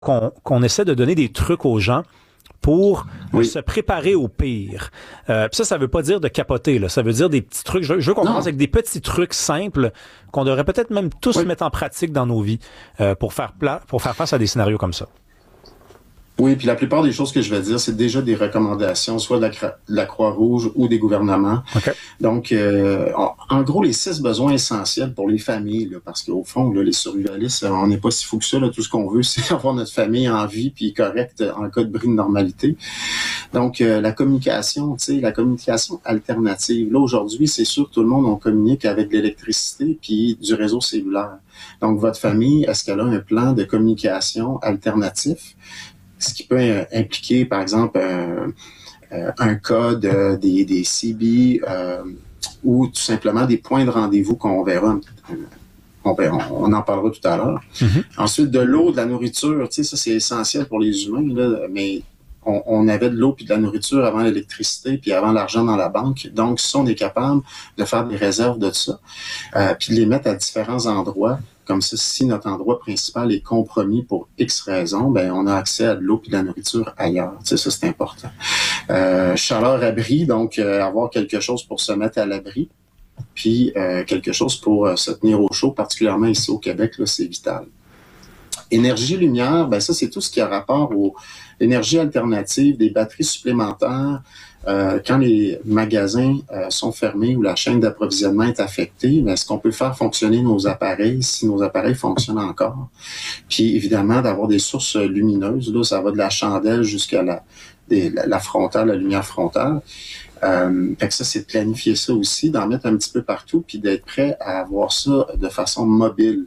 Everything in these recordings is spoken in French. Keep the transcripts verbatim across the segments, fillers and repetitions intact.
qu'on, qu'on essaie de donner des trucs aux gens pour oui. se préparer au pire. Euh, puis ça, ça veut pas dire de capoter, là. Ça veut dire des petits trucs. Je, je veux qu'on commence avec des petits trucs simples qu'on devrait peut-être même tous oui. mettre en pratique dans nos vies euh, pour faire pla- pour faire face à des scénarios comme ça. Oui, puis la plupart des choses que je vais dire, c'est déjà des recommandations, soit de la, de la Croix-Rouge ou des gouvernements. Okay. Donc, euh, en, en gros, les six besoins essentiels pour les familles, là, parce qu'au fond, là, les survivalistes, on n'est pas si fou que ça. Là, tout ce qu'on veut, c'est avoir notre famille en vie puis correcte en cas de bris de normalité. Donc, euh, la communication, tu sais, la communication alternative. Là, aujourd'hui, c'est sûr que tout le monde, on communique avec de l'électricité puis du réseau cellulaire. Donc, votre famille, est-ce qu'elle a un plan de communication alternatif? Ce qui peut euh, impliquer, par exemple, euh, euh, un code, euh, des, des C B euh, ou tout simplement des points de rendez-vous qu'on verra. Euh, on, on en parlera tout à l'heure. Mm-hmm. Ensuite, de l'eau, de la nourriture, tu sais, ça c'est essentiel pour les humains, là, mais on, on avait de l'eau puis de la nourriture avant l'électricité puis avant l'argent dans la banque. Donc, si on est capable de faire des réserves de ça, euh, puis de les mettre à différents endroits, comme ça, si notre endroit principal est compromis pour X raisons, ben on a accès à de l'eau et de la nourriture ailleurs. Tu sais, ça, c'est important. Euh, chaleur, abri, donc euh, avoir quelque chose pour se mettre à l'abri, puis euh, quelque chose pour euh, se tenir au chaud, particulièrement ici au Québec, là, c'est vital. Énergie, lumière, ben ça, c'est tout ce qui a rapport aux énergies alternatives, des batteries supplémentaires. Euh, quand les magasins euh, sont fermés ou la chaîne d'approvisionnement est affectée, ben, est-ce qu'on peut faire fonctionner nos appareils si nos appareils fonctionnent encore? Puis évidemment, d'avoir des sources lumineuses, là, ça va de la chandelle jusqu'à la, des, la, la frontale, la lumière frontale. Euh, fait que ça, c'est de planifier ça aussi, d'en mettre un petit peu partout, puis d'être prêt à avoir ça de façon mobile.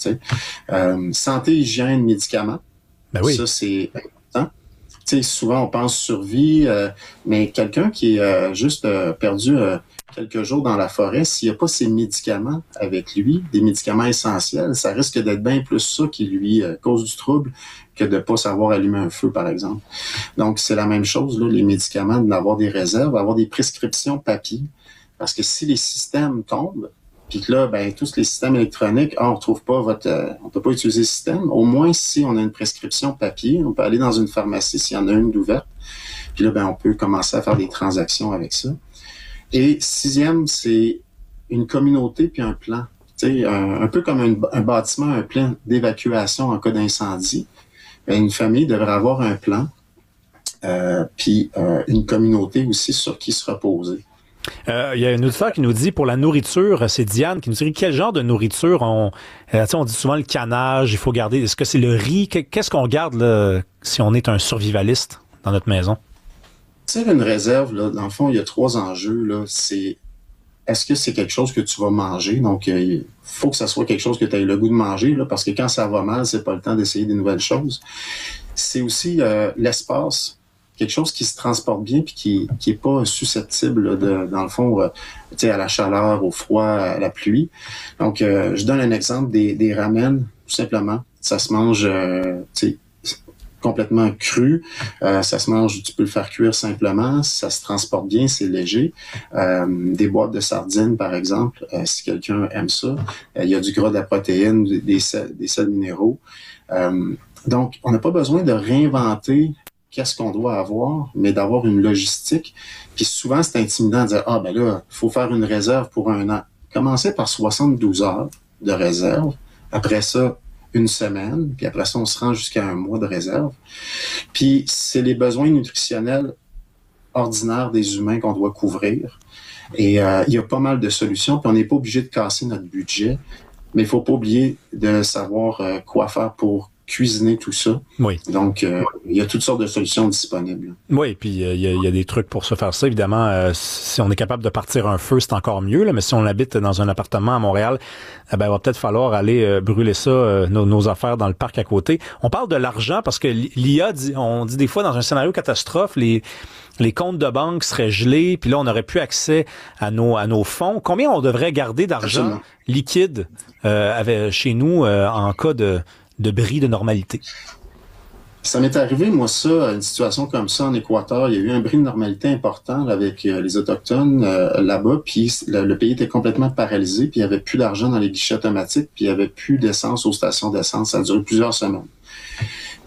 Euh, santé, hygiène, médicaments. Ben oui. Ça, c'est important. Tu sais, souvent, on pense survie, euh, mais quelqu'un qui est euh, juste euh, perdu euh, quelques jours dans la forêt, s'il n'y a pas ses médicaments avec lui, des médicaments essentiels, ça risque d'être bien plus ça qui lui euh, cause du trouble que de ne pas savoir allumer un feu, par exemple. Donc, c'est la même chose, là, les médicaments, d'avoir des réserves, avoir des prescriptions papier, parce que si les systèmes tombent, puis que là, ben, tous les systèmes électroniques, ah, on ne retrouve pas votre, euh, on ne peut pas utiliser le système. Au moins, si on a une prescription papier, on peut aller dans une pharmacie s'il y en a une d'ouverte. Puis là, ben, on peut commencer à faire des transactions avec ça. Et sixième, c'est une communauté puis un plan. Tu sais, un, un peu comme un, un bâtiment, un plan d'évacuation en cas d'incendie. Ben, une famille devrait avoir un plan, euh, puis euh, une communauté aussi sur qui se reposer. Il euh, y a un auditeur qui nous dit, pour la nourriture, c'est Diane qui nous dit quel genre de nourriture on... Euh, on dit souvent le canage, il faut garder... Est-ce que c'est le riz? Qu'est-ce qu'on garde là, si on est un survivaliste dans notre maison? Tu sais, une réserve, là, dans le fond, il y a trois enjeux. Là. C'est est-ce que c'est quelque chose que tu vas manger? Donc, il euh, faut que ça soit quelque chose que tu aies le goût de manger, là, parce que quand ça va mal, c'est pas le temps d'essayer des nouvelles choses. C'est aussi euh, l'espace. Quelque chose qui se transporte bien puis qui qui est pas susceptible de dans le fond euh, tu sais à la chaleur, au froid, à la pluie. Donc euh, je donne un exemple des des ramen tout simplement. Ça se mange euh, tu sais complètement cru, euh, ça se mange, tu peux le faire cuire simplement, ça se transporte bien, c'est léger. Euh, des boîtes de sardines par exemple, euh, si quelqu'un aime ça, il euh, y a du gras, de la protéine, des sels, des sels minéraux. Euh, donc on n'a pas besoin de réinventer qu'est-ce qu'on doit avoir, mais d'avoir une logistique. Puis souvent, c'est intimidant de dire « Ah, ben là, il faut faire une réserve pour un an. » Commencez par soixante-douze heures de réserve. Après ça, une semaine. Puis après ça, on se rend jusqu'à un mois de réserve. Puis c'est les besoins nutritionnels ordinaires des humains qu'on doit couvrir. Et euh, il y a pas mal de solutions. Puis on n'est pas obligé de casser notre budget. Mais il faut pas oublier de savoir euh, quoi faire pour cuisiner tout ça. Oui. Donc, euh, il y a toutes sortes de solutions disponibles. Oui, puis il euh, y, y a des trucs pour se faire ça. Évidemment, euh, si on est capable de partir un feu, c'est encore mieux. Là, mais si on habite dans un appartement à Montréal, eh ben, il va peut-être falloir aller euh, brûler ça, euh, nos, nos affaires dans le parc à côté. On parle de l'argent parce que l'I A, dit, on dit des fois dans un scénario catastrophe, les les comptes de banque seraient gelés, puis là, on n'aurait plus accès à nos à nos fonds. Combien on devrait garder d'argent Absolument. liquide euh, avec, chez nous euh, en cas de de bris de normalité? Ça m'est arrivé, moi, ça, une situation comme ça en Équateur. Il y a eu un bris de normalité important là, avec euh, les Autochtones euh, là-bas, puis le, le pays était complètement paralysé, puis il n'y avait plus d'argent dans les guichets automatiques, puis il n'y avait plus d'essence aux stations d'essence. Ça a duré plusieurs semaines.